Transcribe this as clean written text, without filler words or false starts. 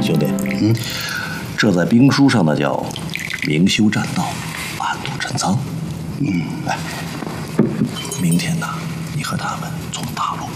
兄弟，这在兵书上呢叫明修栈道，暗度陈仓。来，明天呢，你和他们从大路